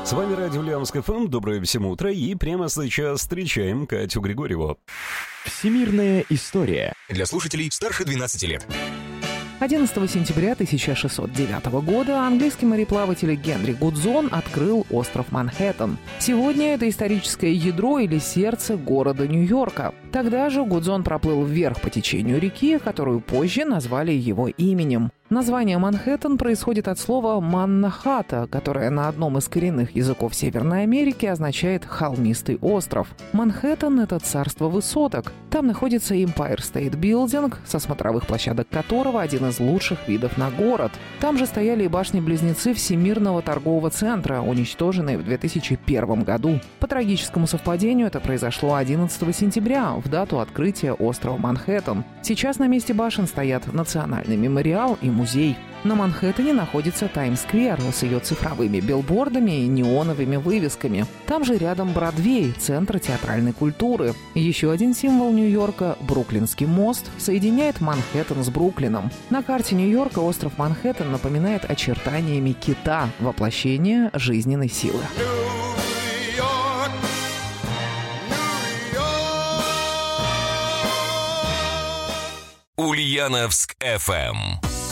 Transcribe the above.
С вами радио Ульяновск ФМ. Доброе всем утро. И прямо сейчас встречаем Катю Григорьеву. Всемирная история. Для слушателей старше 12 лет. 11 сентября 1609 года английский мореплаватель Генри Гудзон открыл остров Манхэттен. Сегодня это историческое ядро или сердце города Нью-Йорка. Тогда же Гудзон проплыл вверх по течению реки, которую позже назвали его именем. Название Манхэттен происходит от слова «маннахата», которое на одном из коренных языков Северной Америки означает «холмистый остров». Манхэттен — это царство высоток. Там находится Empire State Building, со смотровых площадок которого один из лучших видов на город. Там же стояли и башни-близнецы Всемирного торгового центра, уничтоженные в 2001 году. По трагическому совпадению это произошло 11 сентября, в дату открытия острова Манхэттен. Сейчас на месте башен стоят Национальный мемориал и музей. На Манхэттене находится Таймс-сквер с ее цифровыми билбордами и неоновыми вывесками. Там же рядом Бродвей, центр театральной культуры. Еще один символ Нью-Йорка – Бруклинский мост – соединяет Манхэттен с Бруклином. На карте Нью-Йорка остров Манхэттен напоминает очертаниями кита, воплощение жизненной силы. Ульяновск ФМ.